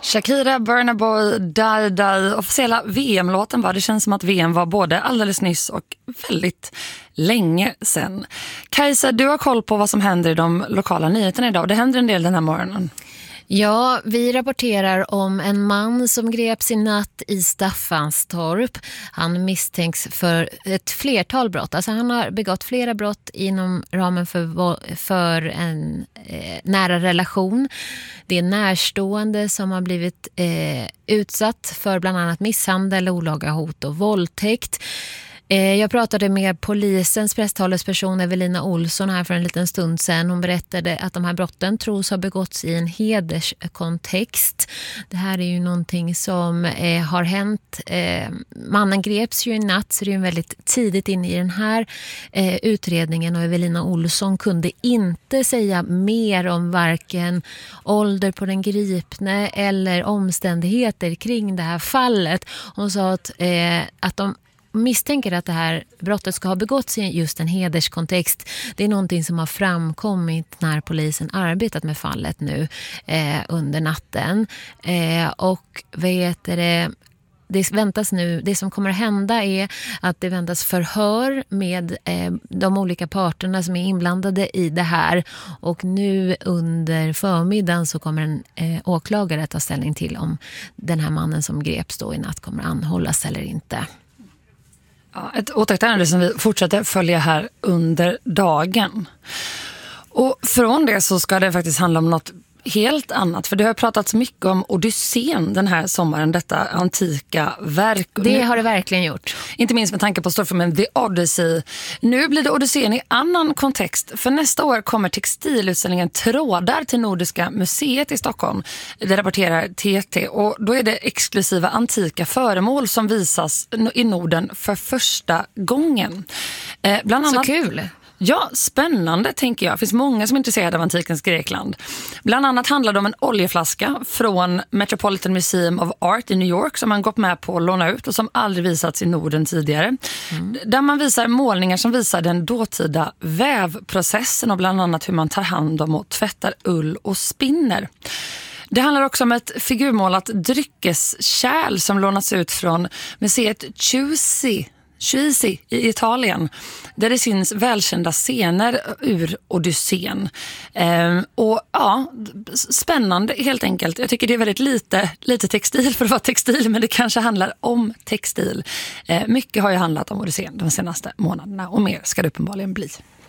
Shakira, Burna Boy, Die Die, officiella VM-låten var. Det känns som att VM var både alldeles nyss och väldigt länge sedan. Kajsa, du har koll på vad som händer i de lokala nyheterna idag. Det händer en del den här morgonen. Ja, vi rapporterar om en man som greps i natt i Staffanstorp. Han misstänks för ett flertal brott. Alltså han har begått flera brott inom ramen för en nära relation. Det är närstående som har blivit utsatt för bland annat misshandel, olaga hot och våldtäkt. Jag pratade med polisens presstalesperson Evelina Olsson här för en liten stund sedan. Hon berättade att de här brotten tros ha begåtts i en hederskontext. Det här är ju någonting som har hänt. Mannen greps ju i natt, så det är ju väldigt tidigt in i den här utredningen. Och Evelina Olsson kunde inte säga mer om varken ålder på den gripne eller omständigheter kring det här fallet. Hon sa att de misstänker att det här brottet ska ha begåtts i just en hederskontext. Det är någonting som har framkommit när polisen arbetat med fallet nu under natten. Och det väntas nu, det som kommer att hända är att det väntas förhör med de olika parterna som är inblandade i det här. Och nu under förmiddagen så kommer en åklagare att ta ställning till om den här mannen som greps då i natt kommer att anhållas eller inte. Ja, ett återtagande som vi fortsätter följa här under dagen. Och från det så ska det faktiskt handla om något helt annat. För det har pratats mycket om Odysseen den här sommaren, detta antika verk. Det har det verkligen gjort. Inte minst med tanke på storfilmen The Odyssey. Nu blir det Odysseen i annan kontext. För nästa år kommer textilutställningen Trådar till Nordiska museet i Stockholm. Det rapporterar TT. Och då är det exklusiva antika föremål som visas i Norden för första gången. Bland annat, så kul! Ja, spännande tänker jag. Det finns många som är intresserade av antikens Grekland. Bland annat handlar det om en oljeflaska från Metropolitan Museum of Art i New York som man gått med på att låna ut och som aldrig visats i Norden tidigare. Där man visar målningar som visar den dåtida vävprocessen och bland annat hur man tar hand om och tvättar ull och spinner. Det handlar också om ett figurmålat dryckeskärl som lånats ut från museet Chussi i Italien, där det syns välkända scener ur Odysseen. Och ja, spännande helt enkelt. Jag tycker det är väldigt lite textil för att vara textil, men det kanske handlar om textil. Mycket har ju handlat om Odysseen de senaste månaderna och mer ska det uppenbarligen bli.